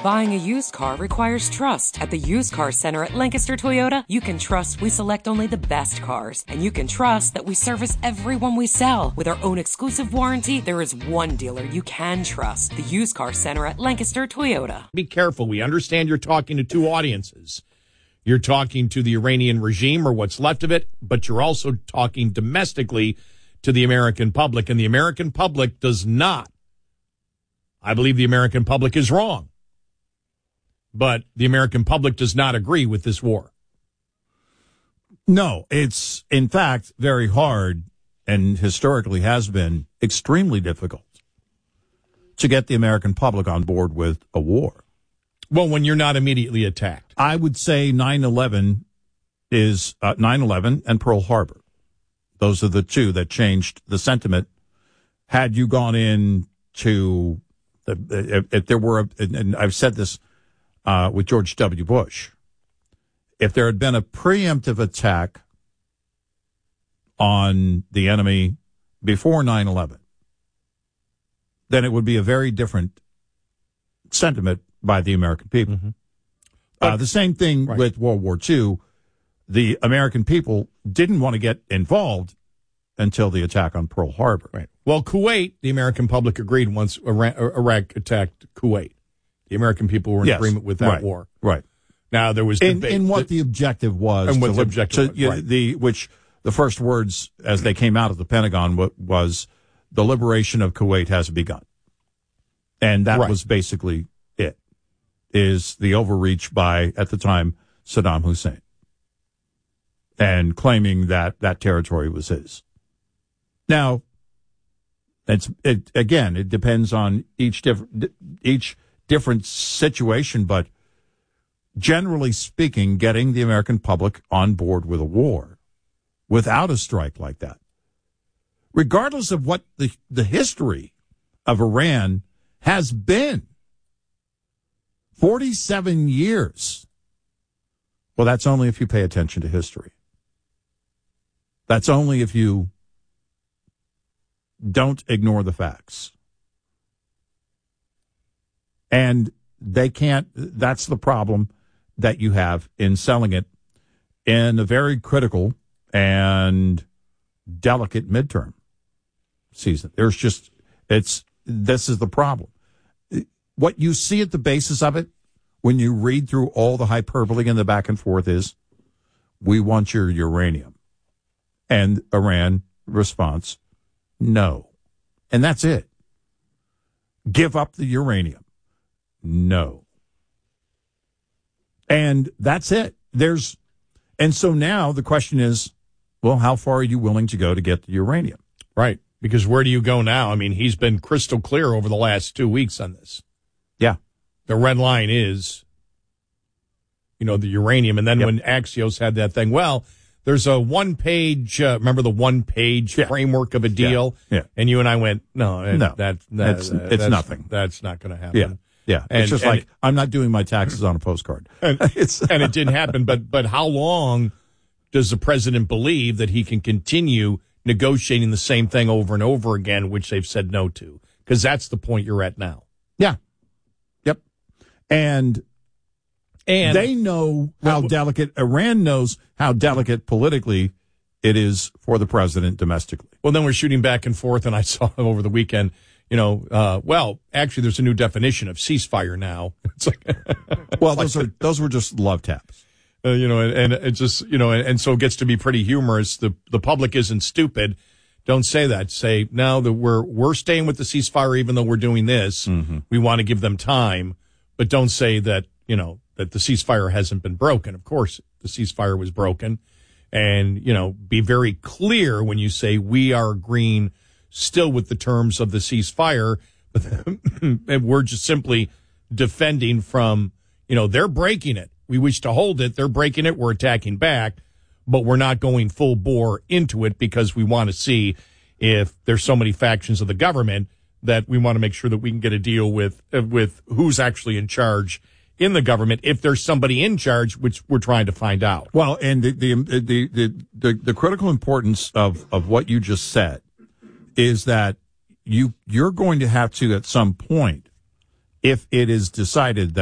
Buying a used car requires trust. At the Used Car Center at Lancaster Toyota, you can trust we select only the best cars. And you can trust that we service everyone we sell. With our own exclusive warranty, there is one dealer you can trust. The Used Car Center at Lancaster Toyota. Be careful. We understand you're talking to two audiences. You're talking to the Iranian regime or what's left of it, but you're also talking domestically to the American public. And the American public does not. I believe the American public is wrong. But the American public does not agree with this war. No, it's, in fact, very hard and historically has been extremely difficult to get the American public on board with a war. Well, when you're not immediately attacked. I would say 9/11 is 9/11 and Pearl Harbor. Those are the two that changed the sentiment. Had you gone in to, if there were, and I've said this with George W. Bush, if there had been a preemptive attack on the enemy before 9/11, then it would be a very different sentiment by the American people. Mm-hmm. The same thing with World War II. The American people didn't want to get involved until the attack on Pearl Harbor. Right. Well, Kuwait, the American public agreed once Iraq attacked Kuwait. The American people were in agreement with that war. Right. Now, there was debate. In what the objective was. And what the objective was, which the first words as they came out of the Pentagon was, the liberation of Kuwait has begun. And that was basically it, is the overreach by, at the time, Saddam Hussein. And claiming that that territory was his. Now, it depends on each different situation, but generally speaking, getting the American public on board with a war without a strike like that, regardless of what the history of Iran has been, 47 years. Well, that's only if you pay attention to history. That's only if you don't ignore the facts. And they can't, that's the problem that you have in selling it in a very critical and delicate midterm season. There's just, this is the problem. What you see at the basis of it, when you read through all the hyperbole and the back and forth, is, we want your uranium. And Iran response, no. And that's it. Give up the uranium. No. And that's it. And so now the question is, well, how far are you willing to go to get the uranium? Right. Because where do you go now? I mean, he's been crystal clear over the last 2 weeks on this. Yeah. The red line is, the uranium. And then when Axios had that thing, well, there's a one-page, remember the one-page framework of a deal? Yeah. And you and I went, no. That's nothing. That's not going to happen. Yeah. It's just like, I'm not doing my taxes on a postcard. And it didn't happen. But how long does the president believe that he can continue negotiating the same thing over and over again, which they've said no to? Because that's the point you're at now. Yeah. Yep. And they know how delicate, Iran knows how delicate politically it is for the president domestically. Well, then we're shooting back and forth, and I saw over the weekend, well, actually, there's a new definition of ceasefire now. It's like, well, those were just love taps. And it just, and so it gets to be pretty humorous. The public isn't stupid. Don't say that. Say, no, that we're staying with the ceasefire even though we're doing this. Mm-hmm. We want to give them time, but don't say that, that the ceasefire hasn't been broken. Of course, the ceasefire was broken. And, be very clear when you say we are agreeing still with the terms of the ceasefire, and we're just simply defending from, they're breaking it. We wish to hold it. They're breaking it. We're attacking back, but we're not going full bore into it because we want to see if there's so many factions of the government that we want to make sure that we can get a deal with who's actually in charge in the government, if there's somebody in charge, which we're trying to find out. Well, and the critical importance of what you just said is that you're going to have to, at some point, if it is decided that